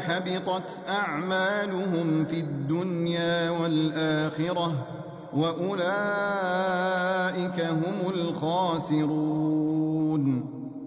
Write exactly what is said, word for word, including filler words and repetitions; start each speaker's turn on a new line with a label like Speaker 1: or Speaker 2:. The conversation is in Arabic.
Speaker 1: حبطت أعمالهم في الدنيا والآخرة وأولئك هم الخاسرون.